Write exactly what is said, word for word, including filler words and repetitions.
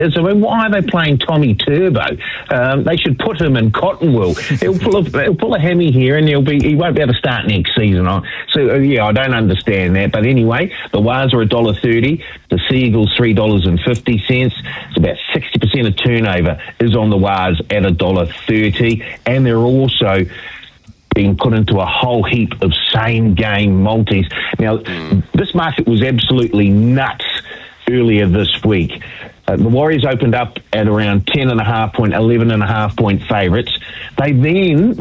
I mean, why are they playing Tommy Turbo? Um, they should put him in Cottonwool. He'll pull a he'll pull a hammy here, and he'll be he won't be able to start next season. On so uh, yeah, I don't understand that. But anyway, the Waz are a dollar thirty. The Seagulls three dollars and fifty cents. It's about sixty percent of turnover is on the Waz at a dollar thirty, and they're also being put into a whole heap of same game multis. Now, mm. this market was absolutely nuts earlier this week. Uh, the Warriors opened up at around ten and a half point, eleven and a half point favourites. They then